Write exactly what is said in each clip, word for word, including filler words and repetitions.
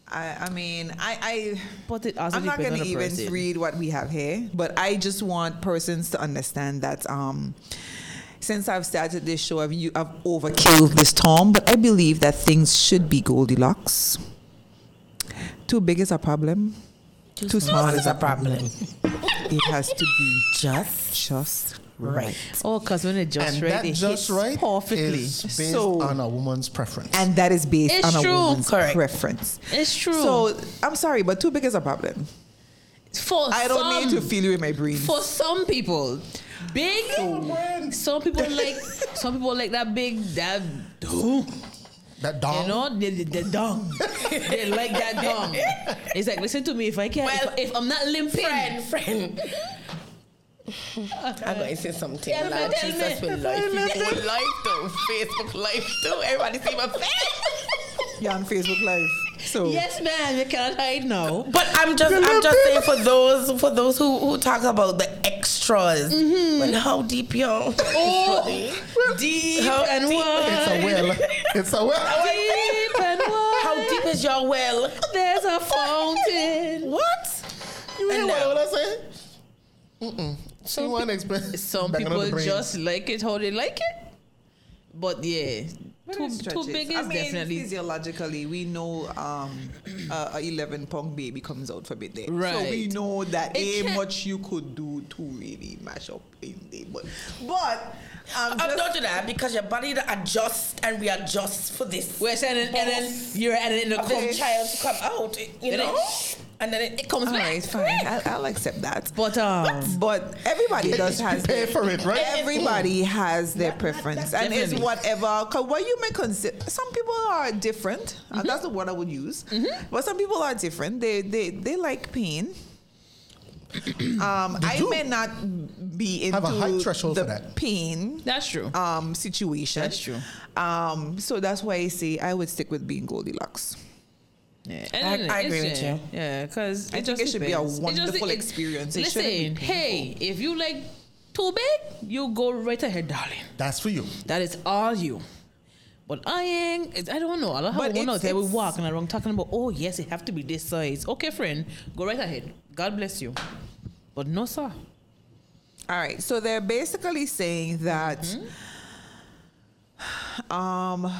I, I mean, I, I But it also I'm not depends going to on the even person. read what we have here, but I just want persons to understand that um, since I've started this show, I've, you, I've overkilled this term, but I believe that things should be Goldilocks. Too big is a problem. Too, Too small, small is a problem. It has to be Just just right. Oh, because when it just And right, that it just hits right perfectly. is based So- on a woman's preference. And that is based It's on a true. woman's Correct. preference. It's true. So I'm sorry, but too big is a problem. for I don't some, need to feel you in my brain. For some people, big. Some people like. Some people like that big. That. that dog. You know, the, the, the dung. They like that dung. It's like, listen to me. If I can't, Well, if, if I'm not limping, Friend, friend. I'm going to say something. Yeah, Lord but tell Jesus me. will life. You go live too. Facebook live too. Everybody see my face. You're on Facebook Live. So yes, man, you cannot hide now. But I'm just, I'm just saying for those, for those who, who talk about the extras. When how deep y'all? Oh, deep How and deep? wide. It's a well. It's a well. Deep and wide. How deep is your well? There's a fountain. What? You hear And what, now- what I say? Mm-mm. She Some want pe- explain. Some Back another people brain. just like it how they like it. But yeah, But too, it too stretches. big is I mean, definitely physiologically, we know um, a, a eleven pound baby comes out for bit there. So Right. we know that It ain't can't- much you could do to really mash up in there. But, but um, I'm just, not doing that because your body adjusts and readjusts for this. We're saying, and, and then you're and then in the Of this coach. child to come out, you Then it- know, and then it, It comes all back. right, fine. I, I'll accept that. But um, But everybody does has Pay their, for it, right? everybody has their preference, and it's Definitely. whatever. Cause what you may consider, some people are different. And that's the word I would use. But some people are different. They they they like pain. um, I do. may not be into Have a high threshold the for that. pain that's true. um situation. That's true. Um, so that's why I say I would stick with being Goldilocks. Yeah, I- and I it's- agree with yeah, you. Yeah, because I think it should be a wonderful experience. It shouldn't be Listen, hey, painful. if you like too big, you go right ahead, darling. That's for you. That is all you. But I ain't, it's- I don't know. I don't have But one out it's- there we it's- walking around talking about, oh, yes, it have to be this size. Okay, friend, go right ahead. God bless you. But no, sir. All right, so they're basically saying that um,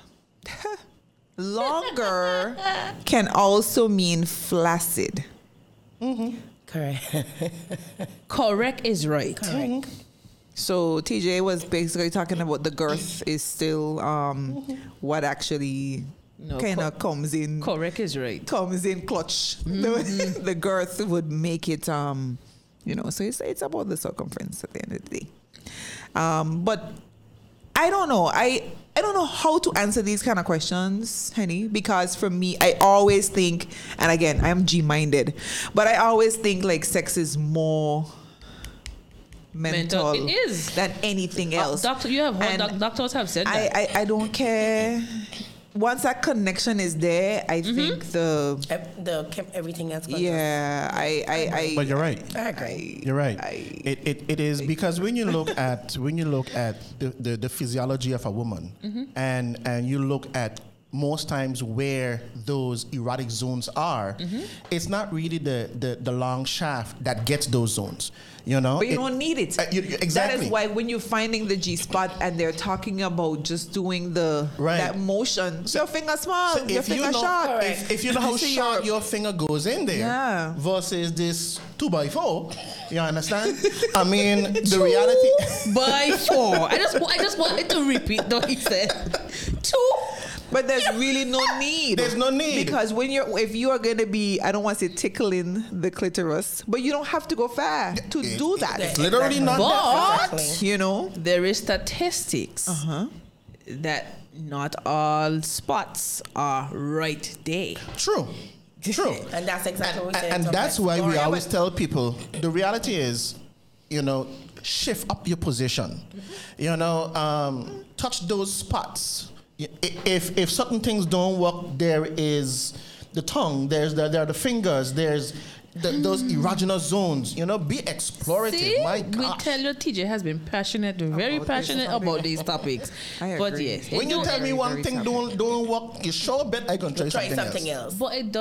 longer can also mean flaccid. correct. Correct is right. Correct. So T J was basically talking about the girth is still um, what actually No, kind co- of comes in Correct is right. comes in clutch. The, the girth would make it, um, you know. So it's it's about the circumference at the end of the day. Um, but I don't know. I I don't know how to answer these kind of questions, honey, because for me, I always think, and again, I am G-minded, but I always think like sex is more mental, Mental. It is. than anything Uh, else. doctor, you have And doc- doctors have said I, that. I, I don't care. Once that connection is there, I Mm-hmm. think the Ev- The chem- everything else. goes yeah, I I, I But you're right. I agree. You're right. I- it, it, it is because when you look at when you look at the, the, the physiology of a woman and and you look at most times where those erotic zones are, it's not really the, the, the long shaft that gets those zones. You know? But you It- don't need it. Uh, you- you- That exactly. is why when you're finding the G spot and they're talking about just doing the Right. that motion, your finger small, So your if you finger know, short. if, if you know how See short your- your finger goes in there Yeah. versus this two by four, you understand? I mean, the reality. By four. I just I just wanted to repeat what he said. Two. But there's really no need. There's no need. Because when you're if you are gonna be, I don't want to say tickling the clitoris, but you don't have to go far to It- do it- that. It's literally not But- that far. Exactly. You know? There is statistics Uh-huh. that not all spots are right there. True. True. And that's exactly what we and, said. and that's why we Story. always tell people the reality is, you know, shift up your position. You know, um, touch those spots. I- If if certain things don't work, there is the tongue. There's the, there are the fingers. There's the, those erogenous zones. You know, be explorative. See, My we gosh. tell you, T J has been passionate, very About this passionate topic. about these topics. I But agree. yes, When it you do- tell me very, one very thing topic. don't don't work, you sure bet I gonna try, Try something, something else. else. but it